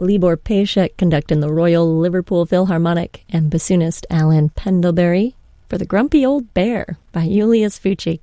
Libor Pejcik conducting the Royal Liverpool Philharmonic, and bassoonist Alan Pendlebury for The Grumpy Old Bear by Julius Fuchs.